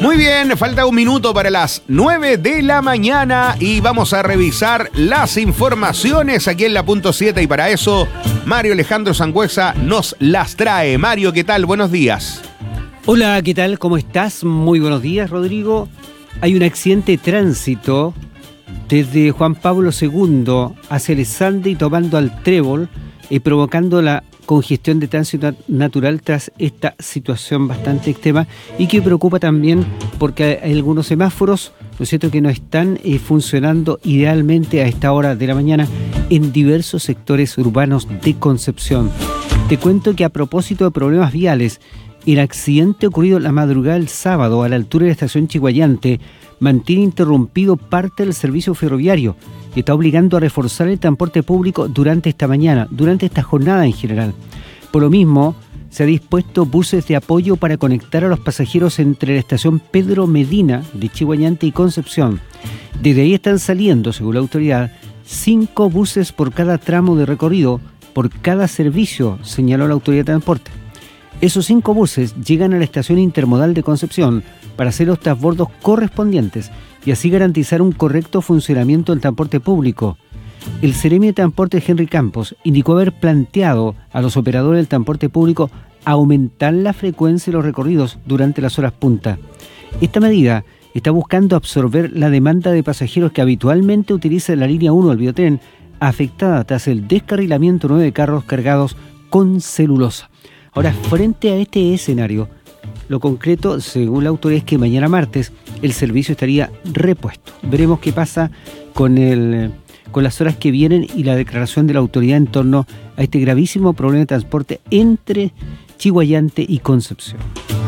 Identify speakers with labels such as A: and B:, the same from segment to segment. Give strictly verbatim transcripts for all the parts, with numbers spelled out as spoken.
A: Muy bien, falta un minuto para las nueve de la mañana y vamos a revisar las informaciones aquí en la punto siete y para eso Mario Alejandro Sangüesa nos las trae. Mario, ¿qué tal? Buenos días.
B: Hola, ¿qué tal? ¿Cómo estás? Muy buenos días, Rodrigo. Hay un accidente de tránsito desde Juan Pablo segundo hacia Elizalde y tomando al Trébol, eh, provocando la congestión de tránsito natural tras esta situación bastante extrema y que preocupa también porque hay algunos semáforos, ¿no es cierto?, que no están eh, funcionando idealmente a esta hora de la mañana en diversos sectores urbanos de Concepción. Te cuento que a propósito de problemas viales, el accidente ocurrido la madrugada del sábado a la altura de la estación Chiguayante mantiene interrumpido parte del servicio ferroviario que está obligando a reforzar el transporte público durante esta mañana, durante esta jornada en general. Por lo mismo, se ha dispuesto buses de apoyo para conectar a los pasajeros entre la estación Pedro Medina de Chiguayante y Concepción. Desde ahí están saliendo, según la autoridad, cinco buses por cada tramo de recorrido, por cada servicio, señaló la autoridad de transporte. Esos cinco buses llegan a la estación intermodal de Concepción para hacer los transbordos correspondientes y así garantizar un correcto funcionamiento del transporte público. El Seremi de Transporte Henry Campos indicó haber planteado a los operadores del transporte público aumentar la frecuencia de los recorridos durante las horas punta. Esta medida está buscando absorber la demanda de pasajeros que habitualmente utilizan la línea uno del Biotren, afectada tras el descarrilamiento nueve de carros cargados con celulosa. Ahora, frente a este escenario, lo concreto, según la autoridad, es que mañana martes el servicio estaría repuesto. Veremos qué pasa con, el, con las horas que vienen y la declaración de la autoridad en torno a este gravísimo problema de transporte entre Chiguayante y Concepción.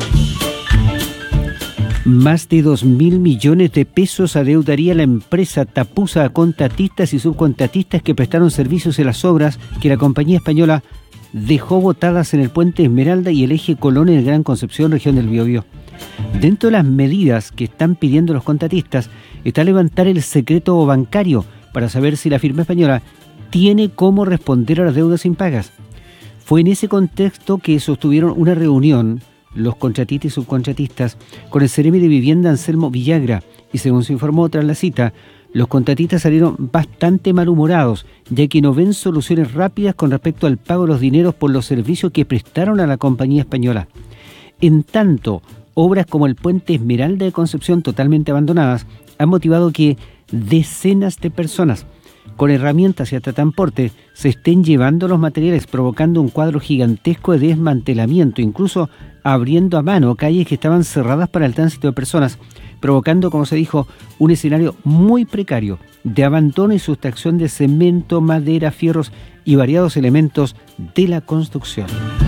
B: Más de dos mil millones de pesos adeudaría la empresa Tapusa a contratistas y subcontratistas que prestaron servicios en las obras que la compañía española dejó botadas en el puente Esmeralda y el eje Colón en el Gran Concepción, región del Biobío. Dentro de las medidas que están pidiendo los contratistas está levantar el secreto bancario para saber si la firma española tiene cómo responder a las deudas impagas. Fue en ese contexto que sostuvieron una reunión los contratistas y subcontratistas con el Seremi de Vivienda Anselmo Villagra y, según se informó tras la cita, los contratistas salieron bastante malhumorados, ya que no ven soluciones rápidas con respecto al pago de los dineros por los servicios que prestaron a la compañía española. En tanto, obras como el puente Esmeralda de Concepción, totalmente abandonadas, han motivado que decenas de personas con herramientas y hasta transporte se estén llevando los materiales, provocando un cuadro gigantesco de desmantelamiento, incluso abriendo a mano calles que estaban cerradas para el tránsito de personas, provocando, como se dijo, un escenario muy precario de abandono y sustracción de cemento, madera, fierros y variados elementos de la construcción.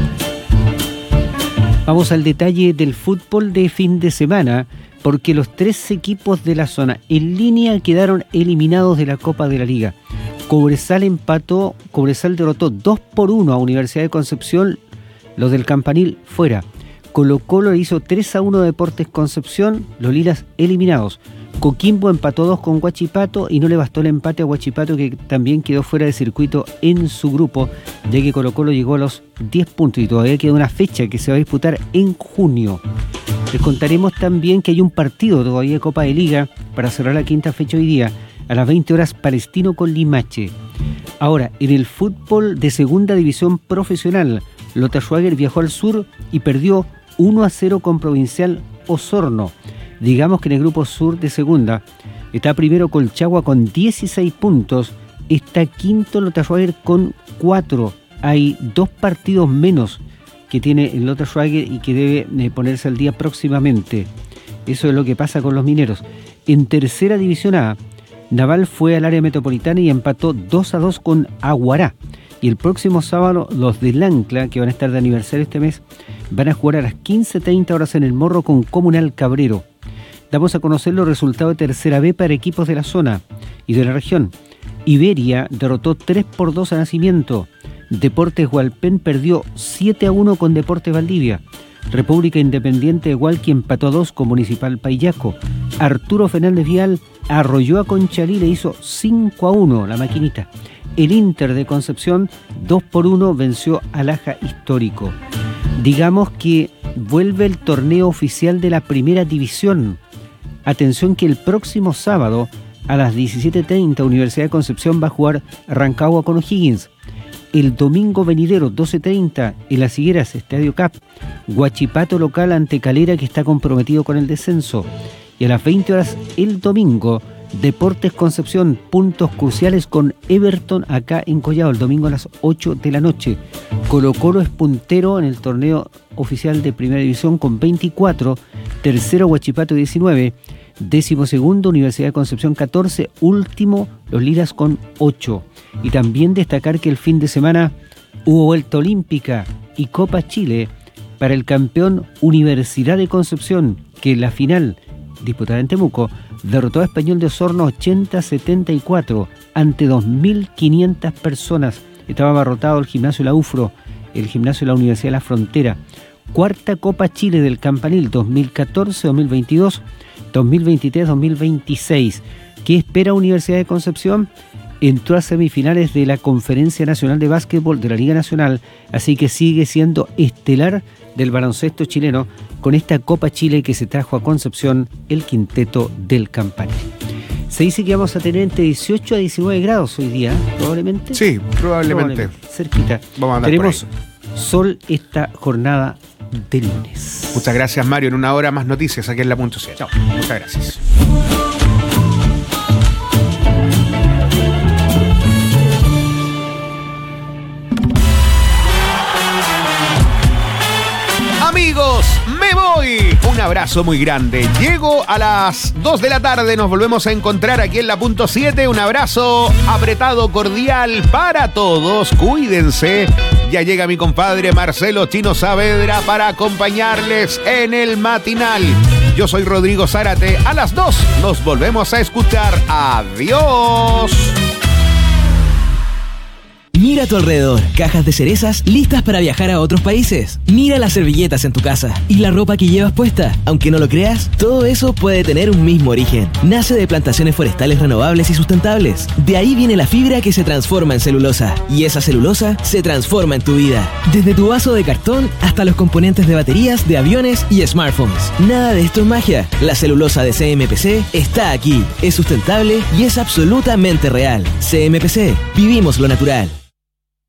B: Vamos al detalle del fútbol de fin de semana, porque los tres equipos de la zona en línea quedaron eliminados de la Copa de la Liga. Cobresal empató, Cobresal derrotó dos por uno a Universidad de Concepción, los del Campanil fuera. Colo Colo hizo tres a uno a Deportes Concepción, los lilas eliminados. Coquimbo empató dos con Huachipato y no le bastó el empate a Huachipato, que también quedó fuera de circuito en su grupo, ya que Colo Colo llegó a los diez puntos y todavía queda una fecha que se va a disputar en junio. Les contaremos también que hay un partido todavía de Copa de Liga para cerrar la quinta fecha hoy día, a las veinte horas, Palestino con Limache. Ahora, en el fútbol de segunda división profesional, Lota Schwager viajó al sur y perdió uno a cero con Provincial Osorno. Digamos que en el grupo sur de segunda está primero Colchagua con dieciséis puntos, está quinto Lota Schwager con cuatro. Hay dos partidos menos que tiene el Lota Schwager y que debe eh, ponerse al día próximamente. Eso es lo que pasa con los mineros. En tercera división A, Naval fue al área metropolitana y empató dos a dos con Aguará. Y el próximo sábado los del Ancla, que van a estar de aniversario este mes, van a jugar a las quince treinta horas en el Morro con Comunal Cabrero. Damos a conocer los resultados de tercera B para equipos de la zona y de la región. Iberia derrotó tres por dos a Nacimiento. Deportes Hualpén perdió siete a uno con Deportes Valdivia. República Independiente de Hualqui empató a dos con Municipal Paillaco. Arturo Fernández Vial arrolló a Conchalí y le hizo cinco a uno la maquinita. El Inter de Concepción dos por uno venció al Aja Histórico. Digamos que vuelve el torneo oficial de la Primera División. Atención que el próximo sábado a las diecisiete treinta Universidad de Concepción va a jugar Rancagua con O'Higgins. El domingo venidero, doce treinta, en Las Higueras, Estadio Cap, Huachipato local ante Calera, que está comprometido con el descenso. Y a las veinte horas el domingo, Deportes Concepción, puntos cruciales con Everton acá en Collado, el domingo a las ocho de la noche. Colo Colo es puntero en el torneo oficial de Primera División con veinticuatro, tercero Huachipato diecinueve, décimo segundo Universidad de Concepción catorce, último los Liras con ocho. Y también destacar que el fin de semana hubo vuelta olímpica y Copa Chile para el campeón Universidad de Concepción, que en la final, disputada en Temuco, derrotó a Español de Osorno ochenta a setenta y cuatro ante dos mil quinientas personas. Estaba abarrotado el gimnasio La Ufro, el gimnasio de la Universidad de la Frontera. Cuarta Copa Chile del Campanil dos mil catorce dos mil veintidós, dos mil veintitrés dos mil veintiséis. ¿Qué espera Universidad de Concepción? Entró a semifinales de la Conferencia Nacional de Básquetbol de la Liga Nacional, así que sigue siendo estelar del baloncesto chileno con esta Copa Chile que se trajo a Concepción el quinteto del Campanil. Se dice que vamos a tener entre dieciocho a diecinueve grados hoy día, probablemente.
A: Sí, probablemente.
B: probablemente cerquita.
A: Vamos a andar
B: Tenemos sol esta jornada de lunes.
A: Muchas gracias, Mario. En una hora más noticias aquí en la punto siete. Chao. Muchas gracias. Amigos, me voy. Un abrazo muy grande. Llego a las dos de la tarde. Nos volvemos a encontrar aquí en la punto siete. Un abrazo apretado, cordial para todos. Cuídense. Ya llega mi compadre Marcelo Chino Saavedra para acompañarles en el matinal. Yo soy Rodrigo Zárate. A las dos nos volvemos a escuchar. Adiós.
C: Mira a tu alrededor, cajas de cerezas listas para viajar a otros países. Mira las servilletas en tu casa y la ropa que llevas puesta. Aunque no lo creas, todo eso puede tener un mismo origen. Nace de plantaciones forestales renovables y sustentables. De ahí viene la fibra que se transforma en celulosa. Y esa celulosa se transforma en tu vida. Desde tu vaso de cartón hasta los componentes de baterías, de aviones y smartphones. Nada de esto es magia. La celulosa de C M P C está aquí. Es sustentable y es absolutamente real. C M P C, vivimos lo natural.